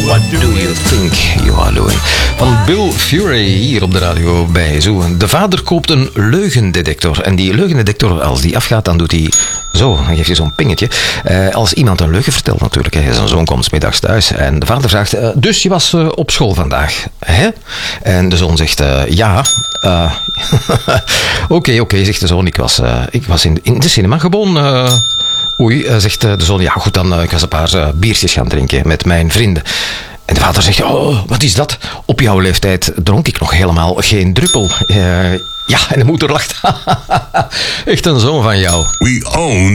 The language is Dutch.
What do you think you are doing? Van Bill Fury hier op de radio bij Zo. De vader koopt een leugendetector. En die leugendetector, als die afgaat, dan doet hij zo. Dan geeft hij zo'n pingetje. Als iemand een leugen vertelt natuurlijk. Zijn zoon komt 's middags thuis. En de vader vraagt, dus je was op school vandaag? Hè? En de zoon zegt, ja. Oké, zegt de zoon. Ik was in de cinema gewoon... Oei, zegt de zoon, ja goed, dan ik was een paar biertjes gaan drinken met mijn vrienden. En de vader zegt, oh, wat is dat? Op jouw leeftijd dronk ik nog helemaal geen druppel. Ja, en de moeder lacht. Echt een zoon van jou. We own